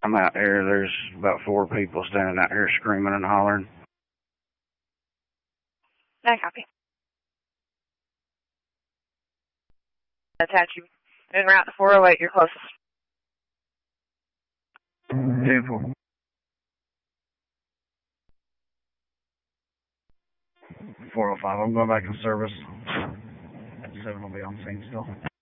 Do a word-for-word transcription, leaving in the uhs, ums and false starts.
I'm out here. There's about four people standing out here screaming and hollering. I copy. Attach you. En route to four oh eight, you're closest. ten four. four oh five, I'm going back in service. seven will be on scene still.